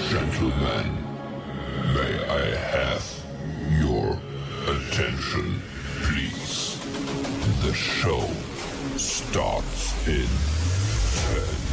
Gentlemen, may I have your attention, please? The show starts in 10.